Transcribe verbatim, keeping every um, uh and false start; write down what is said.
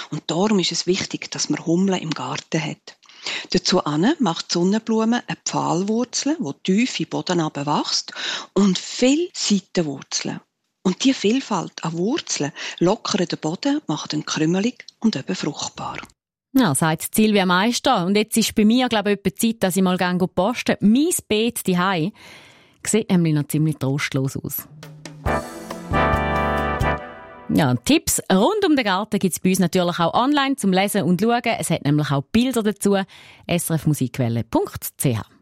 Und darum ist es wichtig, dass man Hummeln im Garten hat. Dazu macht die Sonnenblume eine Pfahlwurzel, die tief in den Boden wächst, und viele Seitenwurzeln. Und diese Vielfalt an Wurzeln lockern den Boden, macht ihn krümelig und eben fruchtbar. Ja, sagt Silvia Meister. Und jetzt ist bei mir, glaube ich, etwa Zeit, dass ich mal posten gehe. Mein Beet zuhause sieht nämlich noch ziemlich trostlos aus. Ja, Tipps rund um den Garten gibt es bei uns natürlich auch online zum Lesen und Schauen. Es hat nämlich auch Bilder dazu. s r f musikwelle punkt c h